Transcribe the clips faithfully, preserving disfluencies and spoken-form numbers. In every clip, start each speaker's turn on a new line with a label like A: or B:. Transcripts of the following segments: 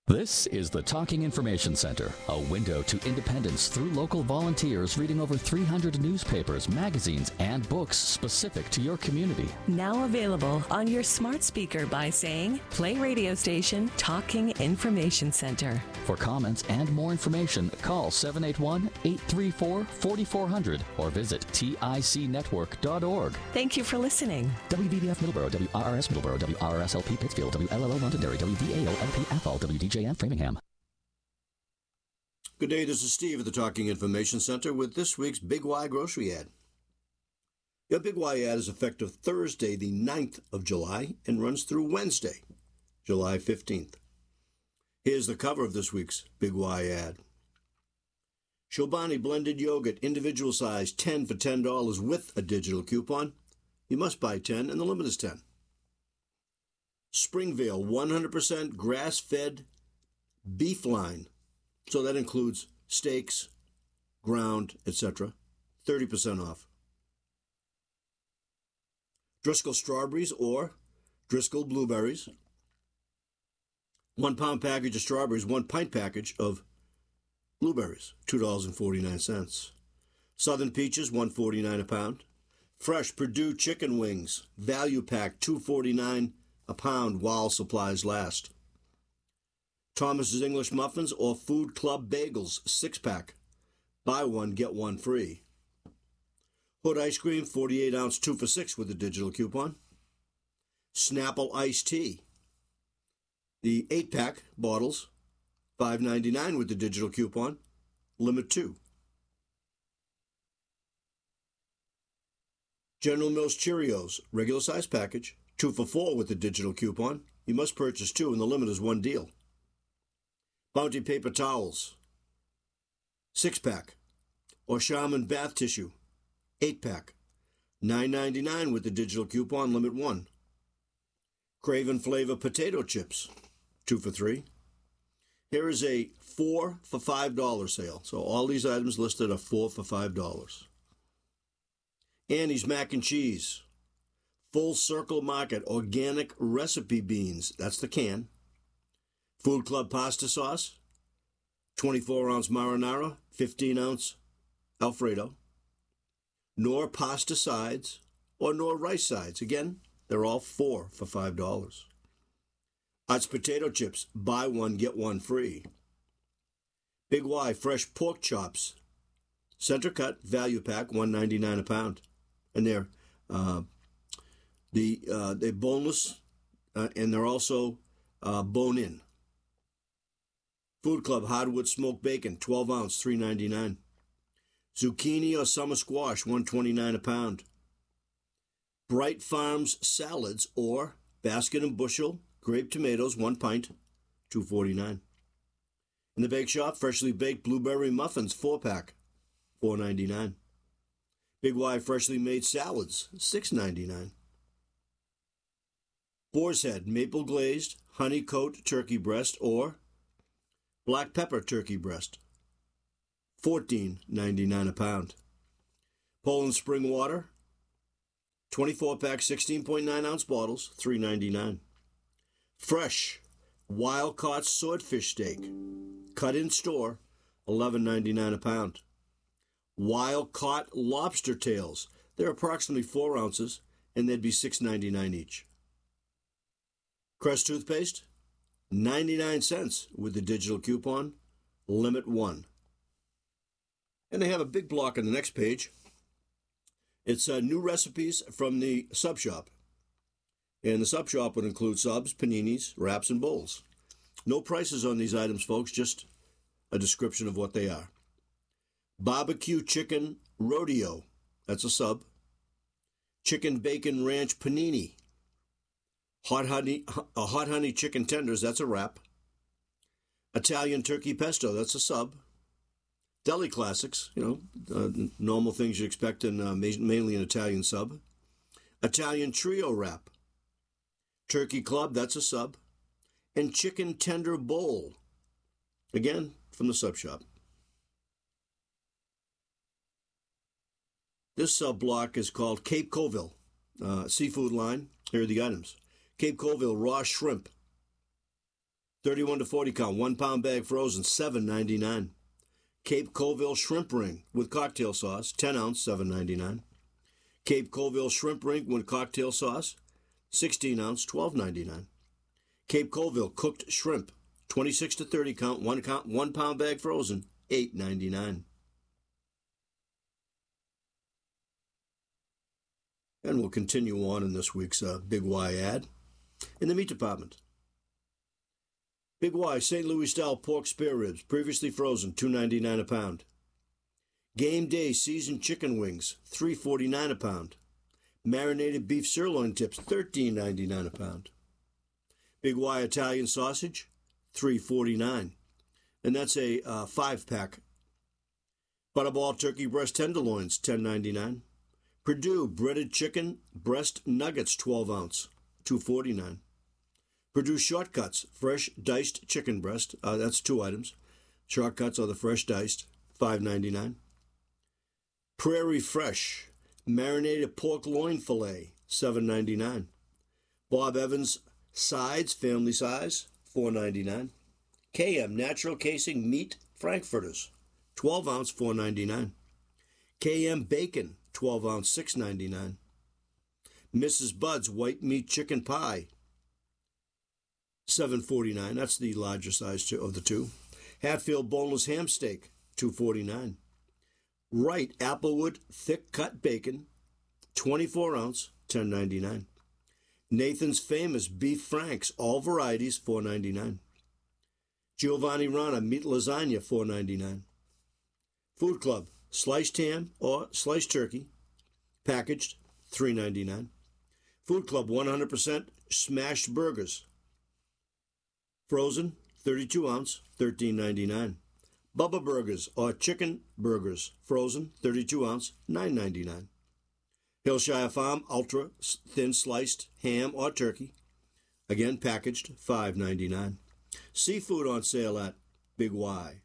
A: This is the Talking Information Center, a window to independence through local volunteers reading over three hundred newspapers, magazines, and books specific to your community.
B: Now available on your smart speaker by saying, play radio station Talking Information Center.
A: For comments and more information, call seven eight one, eight three four, four four zero zero or visit tic network dot org.
B: Thank you for listening.
A: W V B F Middleborough, W R R S Middleborough, W R R S L P Pittsfield, W L L O Londonderry, W V A O L P Athol, W D J N Framingham.
C: Good day, this is Steve at the Talking Information Center with this week's Big Y grocery ad. Your Big Y ad is effective Thursday, the ninth of July, and runs through Wednesday, July fifteenth. Here's the cover of this week's Big Y ad. Chobani blended yogurt, individual size, ten for ten dollars with a digital coupon. You must buy ten, and the limit is ten. Springvale, one hundred percent grass-fed beef line. So that includes steaks, ground, et cetera. thirty percent off. Driscoll strawberries or Driscoll blueberries. One pound package of strawberries, one pint package of blueberries, two dollars and forty-nine cents. Southern peaches, one dollar and forty-nine cents a pound. Fresh Purdue chicken wings, value pack, two dollars and forty-nine cents a pound while supplies last. Thomas's English muffins or Food Club bagels, six pack. Buy one, get one free. Hood ice cream, forty-eight ounce, two for six with a digital coupon. Snapple iced tea. The eight pack bottles, five ninety-nine with the digital coupon. Limit two. General Mills Cheerios, regular size package, two for four with the digital coupon. You must purchase two, and the limit is one deal. Bounty paper towels, six pack, or Charmin bath tissue, eight pack, nine ninety-nine with the digital coupon, limit one. Craven flavor potato chips, two for three. Here is a four for five dollars sale. So all these items listed are four for five dollars. Annie's mac and cheese, Full Circle Market organic recipe beans, that's the can. Food Club pasta sauce, twenty-four ounce marinara, fifteen ounce Alfredo. Nor pasta sides or nor rice sides. Again, they're all four for five dollars. Arts potato chips, buy one, get one free. Big Y fresh pork chops, center cut, value pack, one ninety-nine a pound. And they're, uh, the, uh, they're boneless, uh, and they're also uh, bone-in. Food Club hardwood smoked bacon, twelve ounce, three ninety-nine. Zucchini or summer squash, one twenty-nine a pound. Bright Farms salads or basket and bushel grape tomatoes, one pint, two forty-nine. In the bake shop, freshly baked blueberry muffins, four pack, four ninety-nine. Big Y freshly made salads, six ninety-nine. Boar's Head maple glazed honey coat turkey breast or black pepper turkey breast, fourteen ninety-nine a pound. Poland Spring Water, twenty-four pack, sixteen point nine ounce bottles, three ninety-nine. Fresh wild caught swordfish steak, cut in store, eleven ninety-nine a pound. Wild caught lobster tails, they're approximately four ounces, and they'd be six ninety-nine each. Crest toothpaste, ninety-nine cents with the digital coupon, limit one. And they have a big block on the next page. It's uh, new recipes from the sub shop. And the sub shop would include subs, paninis, wraps, and bowls. No prices on these items, folks, just a description of what they are. Barbecue chicken rodeo, that's a sub. Chicken bacon ranch panini. Hot honey, uh, hot honey chicken tenders, that's a wrap. Italian turkey pesto, that's a sub. Deli classics, you know, uh, normal things you expect in uh, mainly an Italian sub. Italian trio wrap. Turkey club, that's a sub. And chicken tender bowl, again, from the sub shop. This sub block is called Cape Colville uh, seafood line. Here are the items. Cape Colville raw shrimp, thirty-one to forty count, one pound bag frozen, seven ninety-nine. Cape Colville shrimp ring with cocktail sauce, ten ounce, seven ninety-nine. Cape Colville shrimp ring with cocktail sauce, sixteen ounce, twelve ninety-nine. Cape Colville cooked shrimp, twenty-six to thirty count, one count, one pound bag frozen, eight ninety-nine. And we'll continue on in this week's uh, Big Y ad. In the meat department, Big Y Saint Louis style pork spare ribs, previously frozen, two ninety-nine a pound. Game Day seasoned chicken wings, three forty-nine a pound. Marinated beef sirloin tips, thirteen ninety-nine a pound. Big Y Italian sausage, three forty-nine, and that's a uh, five pack. Butterball turkey breast tenderloins, ten ninety-nine. Purdue breaded chicken breast nuggets, twelve ounce, two forty-nine. Purdue shortcuts fresh diced chicken breast, uh, that's two items. Shortcuts are the fresh diced, five ninety-nine. Prairie Fresh marinated pork loin fillet, seven ninety-nine. Bob Evans sides, family size, four ninety-nine. K M natural casing meat frankfurters, twelve ounce, four ninety-nine. K M bacon, twelve ounce, six ninety-nine. Missus Bud's white meat chicken pie, seven forty-nine. That's the larger size of the two. Hatfield boneless ham steak, two forty-nine. Wright Applewood thick cut bacon, twenty-four ounce, ten ninety-nine. Nathan's Famous beef franks, all varieties, four ninety-nine. Giovanni Rana meat lasagna, four ninety-nine. Food Club sliced ham or sliced turkey, packaged, three ninety-nine. Food Club one hundred percent smashed burgers, frozen, thirty-two ounce, thirteen ninety-nine. Bubba Burgers or chicken burgers, frozen, thirty-two ounce, nine ninety-nine. Hillshire Farm ultra thin sliced ham or turkey, again packaged, five ninety-nine. Seafood on sale at Big Y.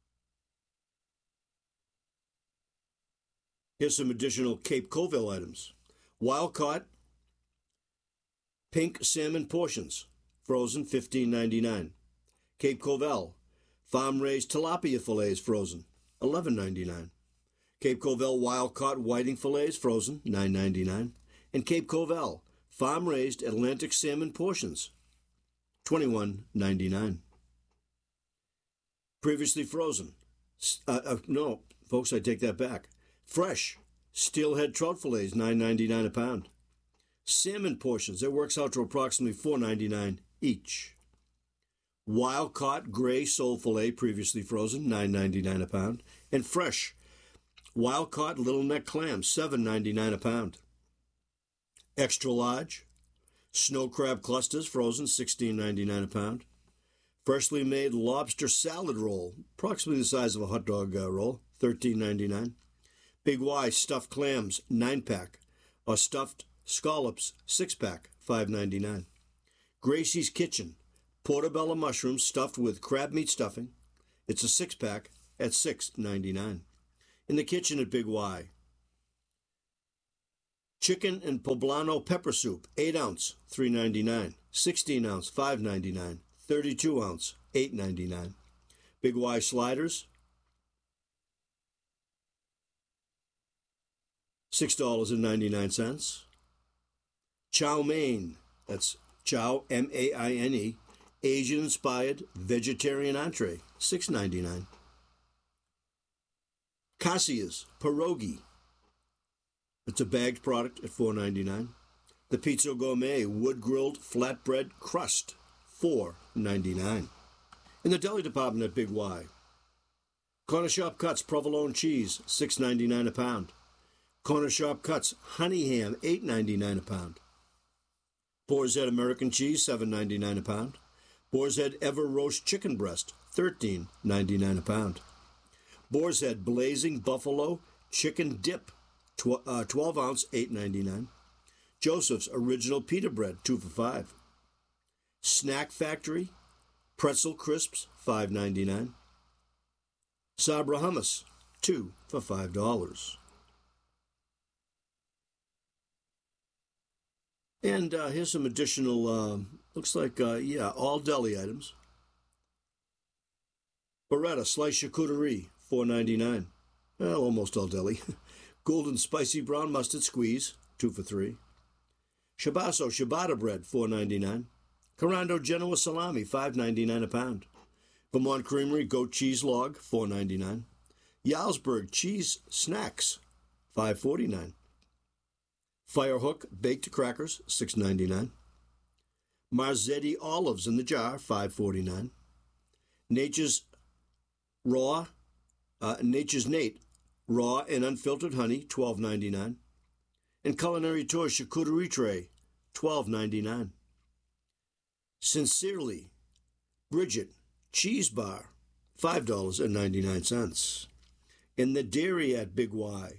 C: Here's some additional Cape Colville items. Wild caught pink salmon portions, frozen, fifteen ninety-nine. Cape Colville farm-raised tilapia fillets, frozen, eleven ninety-nine. Cape Colville wild-caught whiting fillets, frozen, nine ninety-nine. And Cape Colville farm-raised Atlantic salmon portions, twenty-one ninety-nine. Previously frozen. Uh, uh, no, folks, I take that back. Fresh steelhead trout fillets, nine ninety-nine a pound. Salmon portions, that works out to approximately four ninety-nine each. Wild-caught gray sole fillet, previously frozen, nine ninety-nine a pound. And fresh wild-caught little neck clams, seven ninety-nine a pound. Extra large snow crab clusters, frozen, sixteen ninety-nine a pound. Freshly made lobster salad roll, approximately the size of a hot dog uh, roll, thirteen ninety-nine. Big Y stuffed clams, nine pack, or stuffed scallops, six pack, five ninety-nine. Gracie's Kitchen portobello mushrooms stuffed with crab meat stuffing. It's a six pack at six ninety-nine. In the kitchen at Big Y, chicken and poblano pepper soup, eight ounce, three ninety-nine. sixteen ounce, five ninety-nine. thirty-two ounce, eight ninety-nine. Big Y sliders, six dollars and ninety-nine cents. Chow mein, that's chow, M A I N E, Asian-inspired vegetarian entree, six ninety-nine. Cassia's pierogi, it's a bagged product at four ninety-nine. The Pizza Gourmet wood-grilled flatbread crust, four ninety-nine. In the deli department at Big Y, Corner Shop Cuts provolone cheese, six ninety-nine a pound. Corner Shop Cuts honey ham, eight ninety-nine a pound. Boar's Head American cheese, seven ninety-nine a pound. Boar's Head Ever Roast chicken breast, thirteen ninety-nine a pound. Boar's Head Blazing Buffalo chicken dip, tw- uh, twelve ounce, eight ninety-nine. Joseph's Original Pita Bread, two for five. Snack Factory Pretzel Crisps, five ninety-nine. Sabra Hummus, two for five dollars. And uh, here's some additional, uh, looks like, uh, yeah, all deli items. Beretta sliced charcuterie, four ninety-nine. Well, almost all deli. Golden spicy brown mustard squeeze, two for three. Shabasso ciabatta bread, four ninety-nine. Carando Genoa salami, five ninety-nine a pound. Vermont Creamery goat cheese log, four ninety-nine. Jarlsberg cheese snacks, five forty-nine. Firehook baked crackers, six ninety-nine. Marzetti olives in the jar, five forty-nine. Nature's raw, uh, Nature's Nate raw and unfiltered honey, twelve ninety-nine. And Culinary Tour charcuterie tray, twelve ninety-nine. Sincerely, Bridget cheese bar, five dollars and ninety-nine cents. In the dairy at Big Y,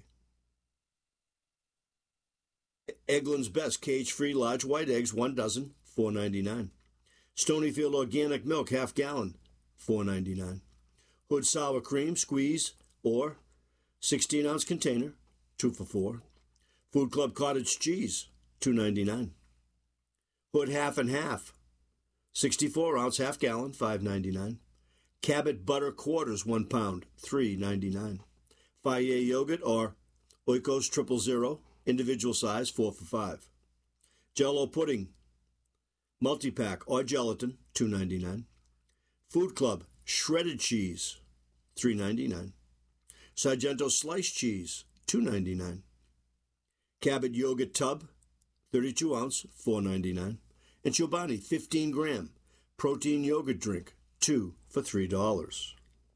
C: Eggland's Best cage-free large white eggs, one dozen, four ninety-nine. Stonyfield organic milk, half gallon, four ninety-nine. Hood sour cream, squeeze, or sixteen ounce container, two for four. Food Club cottage cheese, two ninety-nine. Hood half and half, sixty-four ounce, half gallon, five ninety-nine. Cabot butter quarters, one pound, three ninety-nine. Fire yogurt or Oikos triple zero, individual size, four for five. Jello pudding, multi-pack or gelatin, two ninety-nine. Food Club shredded cheese, three ninety-nine. Sargento sliced cheese, two ninety-nine. Cabot yogurt tub, thirty-two ounce, four ninety-nine. And Chobani fifteen gram protein yogurt drink, two for three dollars.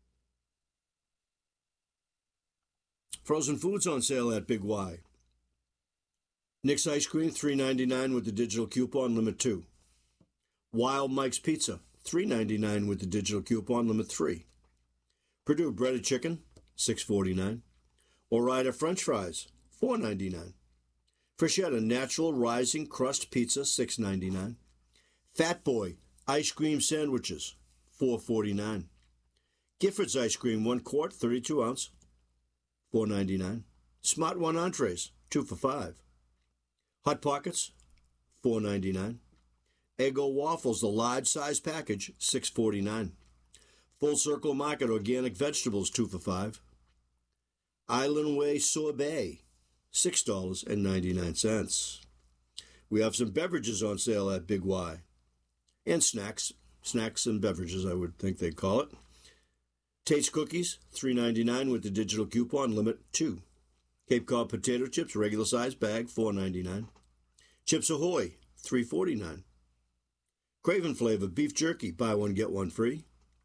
C: Frozen foods on sale at Big Y. Nick's ice cream, three ninety-nine with the digital coupon, limit two. Wild Mike's Pizza, three ninety-nine with the digital coupon, limit three. Purdue breaded chicken, six forty-nine. Ore-Ida French fries, four ninety-nine. Freshetta natural rising crust pizza, six ninety-nine. Fat Boy ice cream sandwiches, four forty-nine. Gifford's ice cream, one quart, thirty-two ounce, four ninety-nine. Smart One entrees, two for five. Hot Pockets, four ninety-nine. Eggo waffles, the large size package, six forty-nine. Full Circle Market organic vegetables, two for five. Island Way sorbet, six dollars and ninety-nine cents. We have some beverages on sale at Big Y. And snacks, snacks and beverages, I would think they'd call it. Tate's Cookies, three ninety-nine with the digital coupon, limit two. Cape Cod potato chips, regular size bag, four ninety-nine. Chips Ahoy, three forty-nine. Craven Flavor beef jerky, buy one get one free.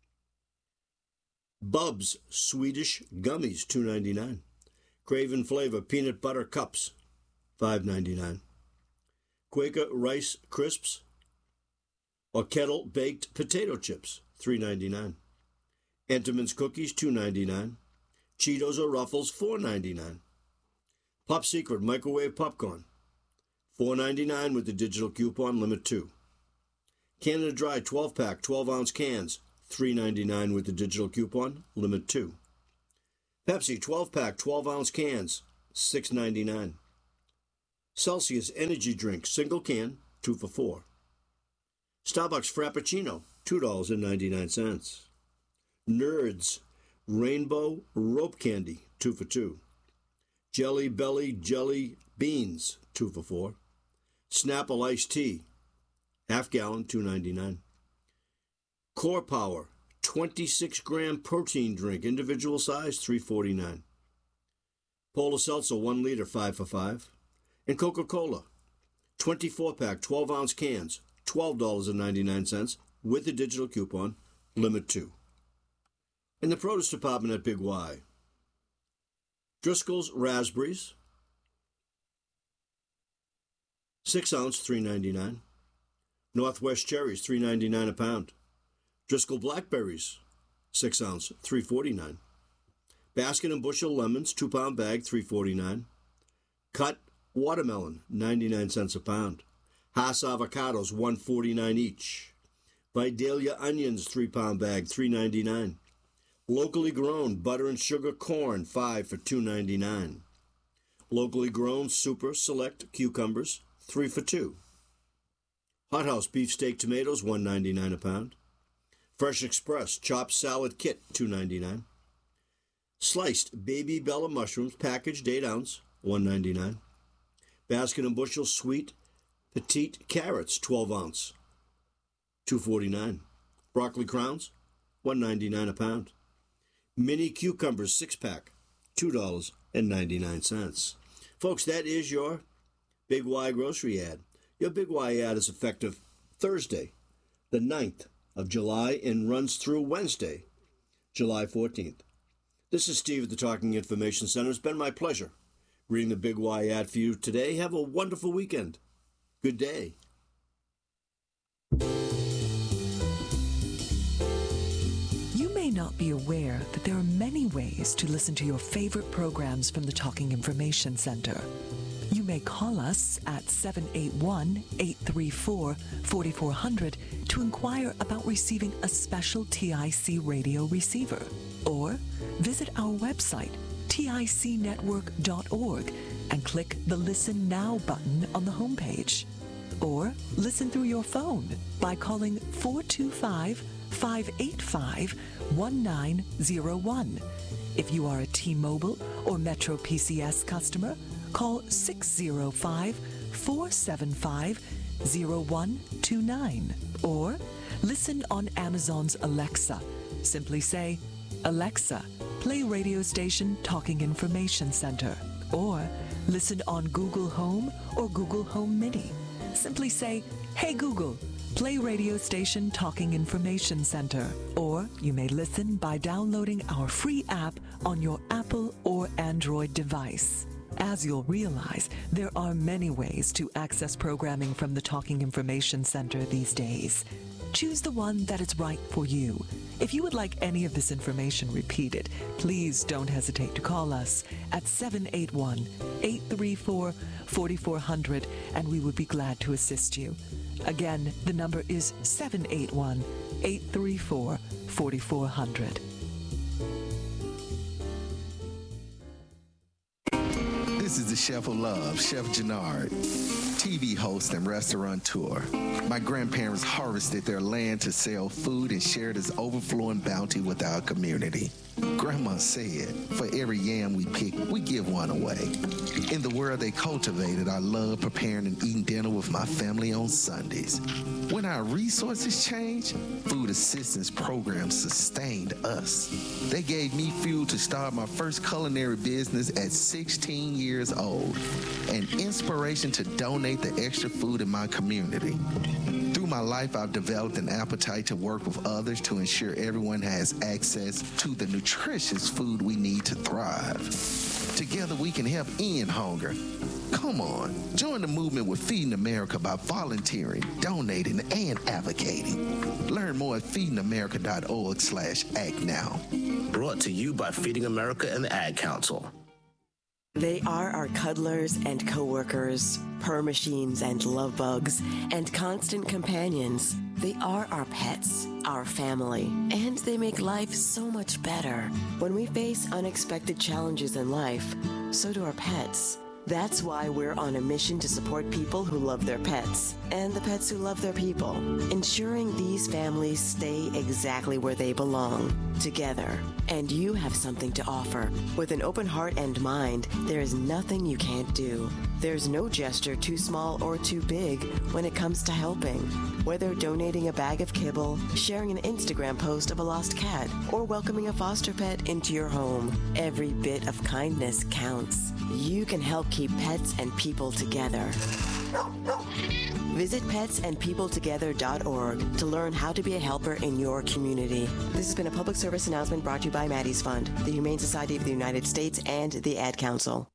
C: Bub's Swedish gummies, two ninety-nine. Craven Flavor peanut butter cups, five ninety-nine. Quaker Rice Crisps or Kettle baked potato chips, three ninety-nine. Entenmann's cookies, two ninety-nine. Cheetos or Ruffles, four ninety-nine. Pop Secret microwave popcorn, four ninety-nine with the digital coupon, limit two. Canada Dry twelve pack, twelve ounce cans, three ninety-nine with the digital coupon, limit two. Pepsi twelve pack, twelve ounce cans, six ninety-nine. Celsius energy drink, single can, two for four. Starbucks Frappuccino, two dollars and ninety-nine cents. Nerds Rainbow Rope Candy, two for two. Jelly Belly Jelly Beans, two for four. Snapple Iced Tea, half gallon, two ninety-nine. Core Power twenty-six gram protein drink, individual size, three forty-nine. Polar Seltzer one liter, five for five. And Coca-Cola twenty-four pack, twelve ounce cans, twelve dollars and ninety-nine cents with the digital coupon, limit two. In the produce department at Big Y, Driscoll's raspberries, six ounce, three ninety-nine. Northwest cherries, three ninety-nine a pound. Driscoll blackberries, six ounce, three forty-nine. Basket and bushel lemons, two pound bag, three forty-nine. Cut watermelon, ninety-nine cents a pound. Hass avocados, one forty-nine each. Vidalia onions, three pound bag, three ninety-nine. Locally grown butter and sugar corn, five for two ninety-nine. Locally grown super select cucumbers, three for two. Hot House beefsteak tomatoes, one ninety-nine a pound. Fresh Express chopped salad kit, two ninety-nine. Sliced baby Bella mushrooms, packaged eight ounce, one ninety-nine. Basket and Bushel sweet petite carrots, twelve ounce, two forty-nine. Broccoli crowns, one ninety-nine a pound. Mini cucumbers, six pack, two dollars and ninety-nine cents. Folks, that is your Big Y grocery ad. Your Big Y ad is effective Thursday, the ninth of July, and runs through Wednesday, July fourteenth. This is Steve at the Talking Information Center. It's been my pleasure reading the Big Y ad for you today. Have a wonderful weekend. Good day.
B: You may not be aware that there are many ways to listen to your favorite programs from the Talking Information Center. You may call us at seven eight one, eight three four, four four zero zero to inquire about receiving a special T I C radio receiver, or visit our website, tic network dot org, and click the Listen Now button on the homepage. Or listen through your phone by calling four two five, five eight five, one nine zero one. If you are a T-Mobile or Metro P C S customer, call six zero five, four seven five, zero one two nine. Or listen on Amazon's Alexa. Simply say, Alexa, play radio station Talking Information Center. Or listen on Google Home or Google Home Mini. Simply say, Hey Google, play radio station Talking Information Center. Or you may listen by downloading our free app on your Apple or Android device. As you'll realize, there are many ways to access programming from the Talking Information Center these days. Choose the one that is right for you. If you would like any of this information repeated, please don't hesitate to call us at seven eight one, eight three four, four four zero zero, and we would be glad to assist you. Again, the number is seven eight one, eight three four, four four zero zero.
D: This is the Chef of Love, Chef Jannard, T V host and restaurateur. My grandparents harvested their land to sell food and share this overflowing bounty with our community. Grandma said, for every yam we pick, we give one away. In the world they cultivated, I love preparing and eating dinner with my family on Sundays. When our resources changed, food assistance programs sustained us. They gave me fuel to start my first culinary business at sixteen years old, and inspiration to donate the extra food in my community. Through my life, I've developed an appetite to work with others to ensure everyone has access to the nutritious food we need to thrive. Together, we can help end hunger. Come on, join the movement with Feeding America by volunteering, donating, and advocating. Learn more at feeding america dot org slash act now.
E: Brought to you by Feeding America and the Ad Council.
F: They are our cuddlers and co-workers, purr machines and love bugs, and constant companions. They are our pets, our family, and they make life so much better. When we face unexpected challenges in life, so do our pets. That's why we're on a mission to support people who love their pets and the pets who love their people, ensuring these families stay exactly where they belong, together. And you have something to offer. With an open heart and mind, there is nothing you can't do. There's no gesture too small or too big when it comes to helping. Whether donating a bag of kibble, sharing an Instagram post of a lost cat, or welcoming a foster pet into your home, every bit of kindness counts. You can help keep pets and people together. Visit pets and people together dot org to learn how to be a helper in your community. This has been a public service announcement brought to you by Maddie's Fund, the Humane Society of the United States, and the Ad Council.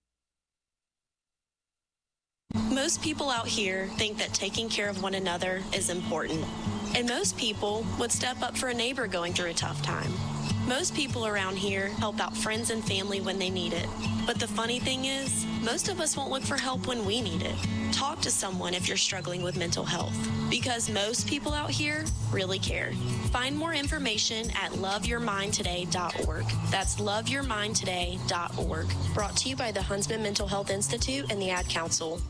G: Most people out here think that taking care of one another is important. And most people would step up for a neighbor going through a tough time. Most people around here help out friends and family when they need it. But the funny thing is, most of us won't look for help when we need it. Talk to someone if you're struggling with mental health, because most people out here really care. Find more information at love your mind today dot org. That's love your mind today dot org. Brought to you by the Huntsman Mental Health Institute and the Ad Council.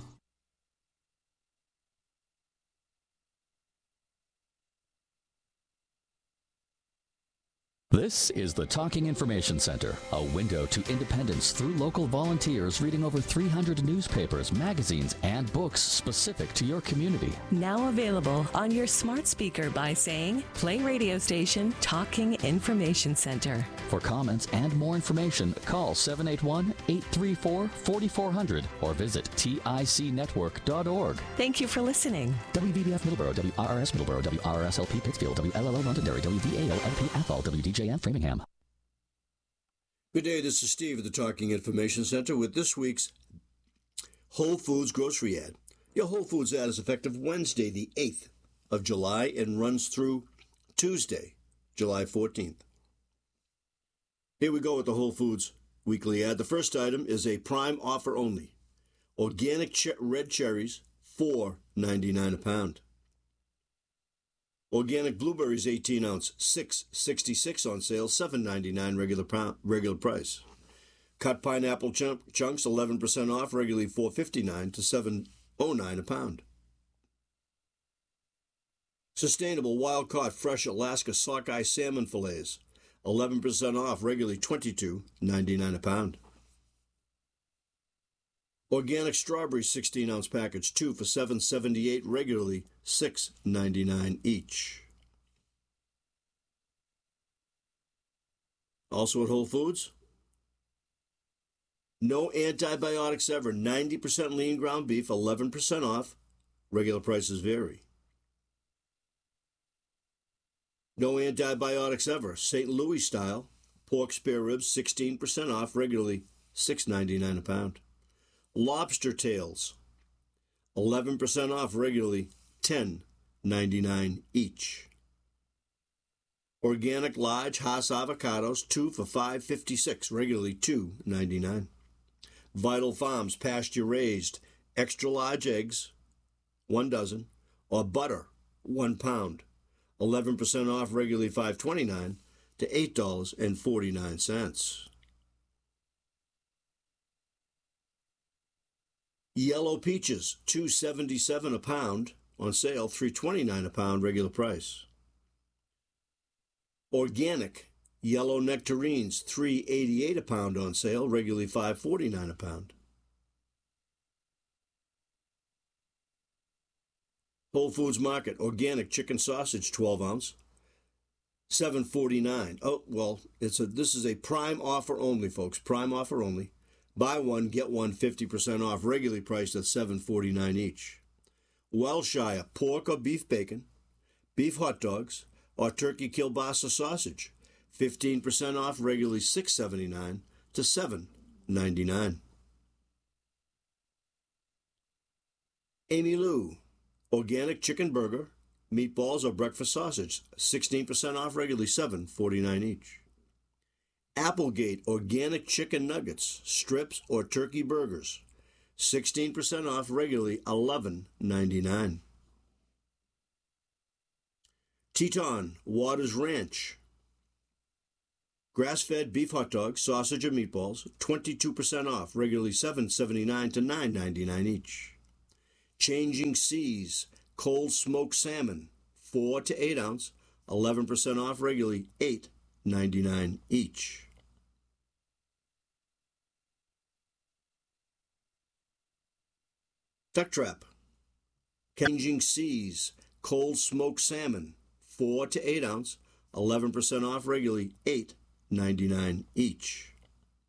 A: This is the Talking Information Center, a window to independence through local volunteers reading over three hundred newspapers, magazines, and books specific to your community.
B: Now available on your smart speaker by saying, play radio station Talking Information Center.
A: For comments and more information, call seven eight one, eight three four, four four zero zero or visit tic network dot org.
B: Thank you for listening.
A: W V B F Middleborough, W R R S Middleborough, W R R S L P Pittsfield, W L L O Londonderry, W V A O L P Athol, W D J M Framingham.
C: Good day, this is Steve at the Talking Information Center with this week's Whole Foods grocery ad. Your Whole Foods ad is effective Wednesday, the eighth of July, and runs through Tuesday, July fourteenth. Here we go with the Whole Foods weekly ad. The first item is a prime offer only. Organic ch- red cherries, four ninety-nine a pound. Organic blueberries, eighteen ounce, six sixty-six on sale, seven ninety-nine regular pound, regular price. Cut pineapple chunk, chunks, eleven percent off, regularly four fifty-nine to seven oh nine a pound. Sustainable wild caught fresh Alaska sockeye salmon fillets, eleven percent off, regularly twenty-two ninety-nine a pound. Organic strawberries, sixteen ounce package, two for seven seventy-eight, regularly six ninety-nine each. Also at Whole Foods, no antibiotics ever, ninety percent lean ground beef, eleven percent off, regular prices vary. No antibiotics ever, Saint Louis style, pork spare ribs, sixteen percent off, regularly six ninety-nine a pound. Lobster tails, eleven percent off, regularly ten ninety-nine each. Organic large Hass avocados, two for five fifty-six, regularly two ninety-nine. Vital Farms pasture raised extra large eggs, one dozen, or butter, one pound, eleven percent off, regularly five twenty-nine to eight dollars and forty-nine cents. Yellow peaches, two seventy-seven a pound, on sale, three twenty-nine a pound, regular price. Organic yellow nectarines, three eighty-eight a pound, on sale, regularly five forty-nine a pound. Whole Foods Market, organic chicken sausage, twelve ounce, seven forty-nine. Oh, well, it's a this is a prime offer only, folks, prime offer only. Buy one, get one fifty percent off, regularly priced at seven forty-nine each. Welshire pork or beef bacon, beef hot dogs, or turkey kielbasa sausage, fifteen percent off, regularly six seventy-nine to seven ninety-nine. Amy Lou, organic chicken burger, meatballs, or breakfast sausage, sixteen percent off, regularly seven forty-nine each. Applegate organic chicken nuggets, strips, or turkey burgers, sixteen percent off, regularly eleven ninety-nine. Teton Waters Ranch, grass-fed beef hot dogs, sausage, and meatballs, twenty-two percent off, regularly seven seventy-nine to nine ninety-nine each. Changing Seas cold smoked salmon, four to eight ounce, eleven percent off, regularly eight ninety-nine each. Duck Trap, Changing Seas cold smoked salmon, four to eight ounce, eleven percent off, regularly eight ninety-nine each.